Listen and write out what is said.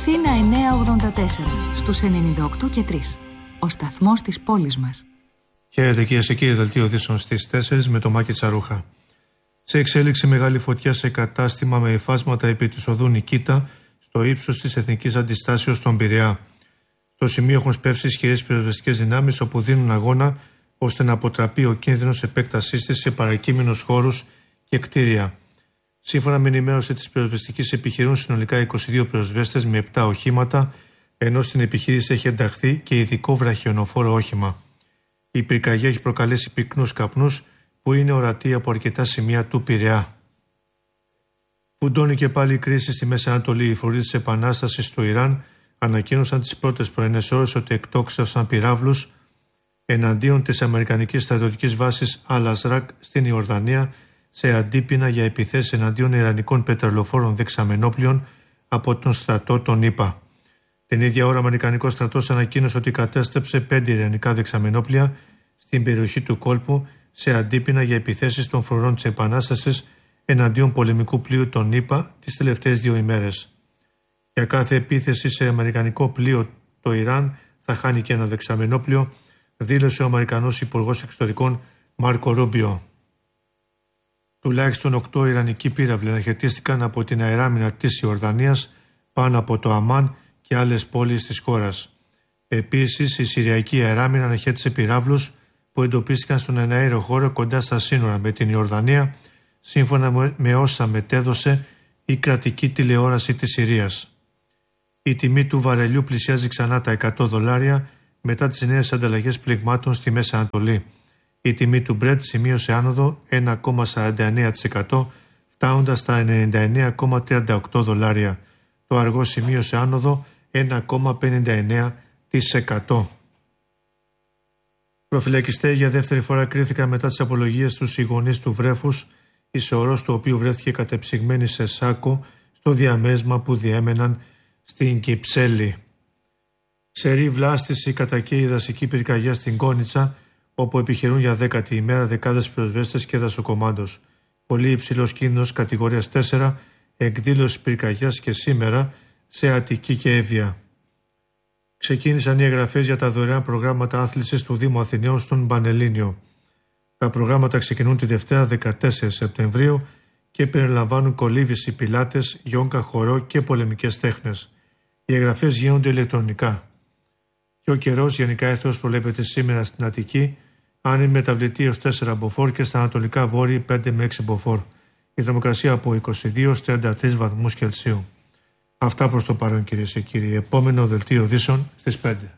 Αθήνα 984, στους 98 και 3. Ο σταθμός της πόλης μας. Χαίρετε κυρίες και κύριοι, δελτίο ειδήσεων στις 4 με το Μάκη Τσαρούχα. Σε εξέλιξη μεγάλη φωτιά σε κατάστημα με υφάσματα επί της οδού Νικήτα, στο ύψος της Εθνικής Αντιστάσεως στον Πειραιά. Στο σημείο έχουν σπεύσει ισχυρές πυροσβεστικές δυνάμεις, όπου δίνουν αγώνα ώστε να αποτραπεί ο κίνδυνος επέκτασής της σε παρακείμενους χώρους και κτίρια. Σύμφωνα με ενημέρωση της πυροσβεστικής, επιχειρούν συνολικά 22 πυροσβέστες με 7 οχήματα, ενώ στην επιχείρηση έχει ενταχθεί και ειδικό βραχιονοφόρο όχημα. Η πυρκαγιά έχει προκαλέσει πυκνούς καπνούς που είναι ορατοί από αρκετά σημεία του Πειραιά. Φουντώνει και πάλι η κρίση στη Μέση Ανατολή. Οι φορείς της Επανάστασης στο Ιράν ανακοίνωσαν τις πρώτες πρωινές ώρες ότι εκτόξευσαν πυράβλους εναντίον της αμερικανικής στρατιωτικής βάσης Αλ-Ασράκ στην Ιορδανία, σε αντίπεινα για επιθέσεις εναντίον ιρανικών πετρελοφόρων δεξαμενόπλων από τον στρατό των ΗΠΑ. Την ίδια ώρα, ο αμερικανικός στρατός ανακοίνωσε ότι κατέστρεψε 5 ιρανικά δεξαμενόπλια στην περιοχή του κόλπου, σε αντίπεινα για επιθέσεις των φορών της Επανάστασης εναντίον πολεμικού πλοίου των ΗΠΑ τις τελευταίες 2 ημέρες. Για κάθε επίθεση σε αμερικανικό πλοίο, το Ιράν θα χάνει και ένα δεξαμενόπλιο, δήλωσε ο Αμερικανός Υπουργός Εξωτερικών Μάρκο Ρούμπιο. Τουλάχιστον 8 ιρανικοί πύραυλοι αναχαιτίστηκαν από την αεράμινα της Ιορδανίας πάνω από το Αμάν και άλλες πόλεις της χώρας. Επίσης, η Συριακή αεράμινα αναχέτησε πυράβλους που εντοπίστηκαν στον εναέριο χώρο κοντά στα σύνορα με την Ιορδανία, σύμφωνα με όσα μετέδωσε η κρατική τηλεόραση της Συρίας. Η τιμή του βαρελιού πλησιάζει ξανά τα $100 μετά τις νέες ανταλλαγές πληγμάτων στη Μέση Ανατολή. Η τιμή του Brent σημείωσε άνοδο 1,49%, φτάνοντας στα $99,38. Το αργό σημείωσε άνοδο 1,59%. Προφυλακιστέ για δεύτερη φορά κρίθηκαν μετά τις απολογίες τους οι γονείς του βρέφους, η σωρός του οποίου βρέθηκε κατεψυγμένη σε σάκο στο διαμέσμα που διέμεναν στην Κυψέλη. Σερή βλάστηση κατά και η δασική πυρκαγιά στην Κόνιτσα, όπου επιχειρούν για 10η ημέρα δεκάδες πυροσβέστες και δασοκομάντος. Πολύ υψηλός κίνδυνος κατηγορίας 4, εκδήλωση πυρκαγιάς και σήμερα σε Αττική και Εύβοια. Ξεκίνησαν οι εγγραφές για τα δωρεάν προγράμματα άθλησης του Δήμου Αθηναίων στον Πανελλήνιο. Τα προγράμματα ξεκινούν τη Δευτέρα 14 Σεπτεμβρίου και περιλαμβάνουν κολύβηση, πιλάτες, γιόγκα, χορό και πολεμικές τέχνες. Οι εγγραφές γίνονται ηλεκτρονικά. Και ο καιρός γενικά εύθραυστος προβλέπεται σήμερα στην Αττική, άνεμη μεταβλητή έως 4 μποφόρ και στα ανατολικά βόρεια 5 με 6 μποφόρ. Η θερμοκρασία από 22 έως 33 βαθμούς Κελσίου. Αυτά προς το παρόν κυρίες και κύριοι. Επόμενο δελτίο ειδήσεων στις 5.